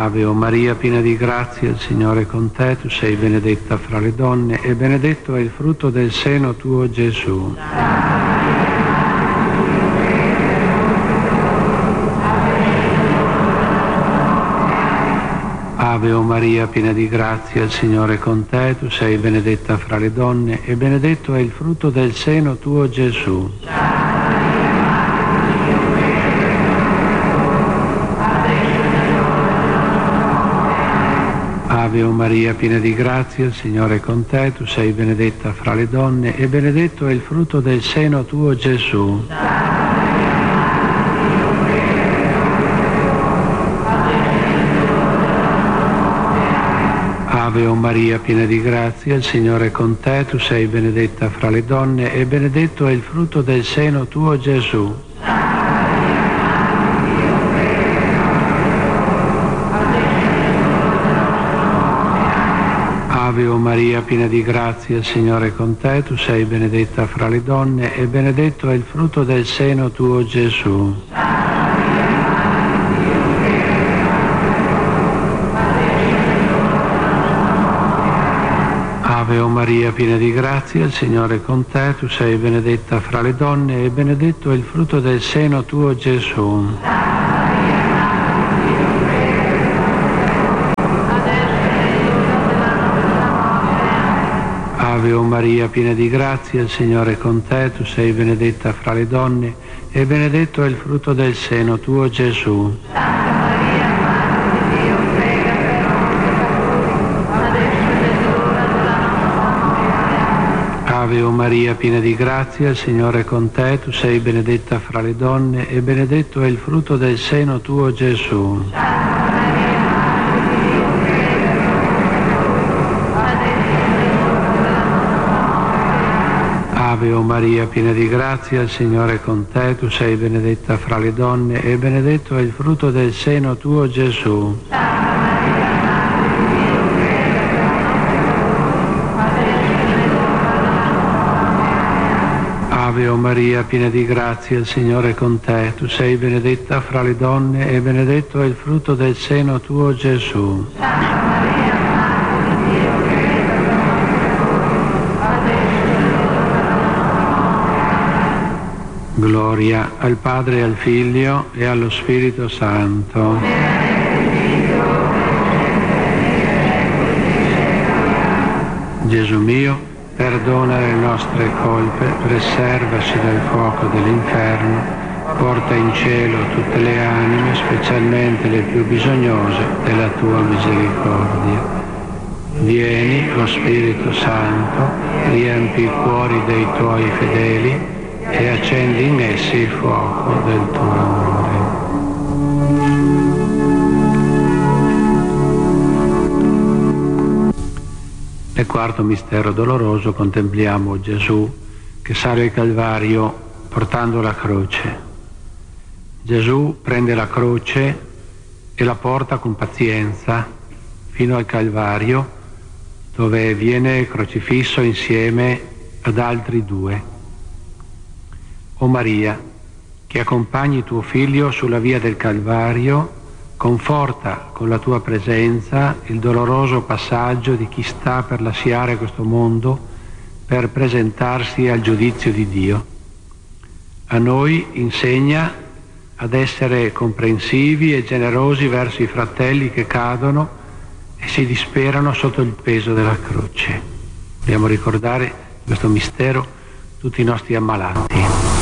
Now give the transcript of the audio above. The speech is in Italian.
Ave o Maria, piena di grazia, il Signore è con te, tu sei benedetta fra le donne e benedetto è il frutto del seno tuo, Gesù. Ave o Maria, piena di grazia, il Signore è con te, tu sei benedetta fra le donne e benedetto è il frutto del seno tuo, Gesù. Ave o Maria, piena di grazia, il Signore è con te, tu sei benedetta fra le donne e benedetto è il frutto del seno tuo, Gesù. Ave o Maria, piena di grazia, il Signore è con te, tu sei benedetta fra le donne e benedetto è il frutto del seno tuo, Gesù. Ave o Maria, piena di grazia, il Signore è con te, tu sei benedetta fra le donne e benedetto è il frutto del seno tuo, Gesù. Ave o Maria, piena di grazia, il Signore è con te, tu sei benedetta fra le donne e benedetto è il frutto del seno tuo, Gesù. Ave o Maria, piena di grazia, il Signore è con te, tu sei benedetta fra le donne e benedetto è il frutto del seno tuo, Gesù. Ave o Maria, piena di grazia, il Signore è con te, tu sei benedetta fra le donne e benedetto è il frutto del seno tuo, Gesù. Ave o Maria, piena di grazia, il Signore è con te, tu sei benedetta fra le donne e benedetto è il frutto del seno tuo, Gesù. Ave o Maria, piena di grazia, il Signore è con te, tu sei benedetta fra le donne e benedetto è il frutto del seno tuo, Gesù. Gloria al Padre e al Figlio e allo Spirito Santo. Gesù mio, perdona le nostre colpe, preservaci dal fuoco dell'inferno, porta in cielo tutte le anime, specialmente le più bisognose della tua misericordia. Vieni, lo Spirito Santo, riempi i cuori dei tuoi fedeli e accendi in essi il fuoco del tuo amore. Nel quarto mistero doloroso contempliamo Gesù che sale al Calvario portando la croce. Gesù prende la croce e la porta con pazienza fino al Calvario, dove viene crocifisso insieme ad altri due. O Maria, che accompagni tuo Figlio sulla via del Calvario, conforta con la tua presenza il doloroso passaggio di chi sta per lasciare questo mondo per presentarsi al giudizio di Dio. A noi insegna ad essere comprensivi e generosi verso i fratelli che cadono e si disperano sotto il peso della croce. Dobbiamo ricordare questo mistero tutti i nostri ammalati.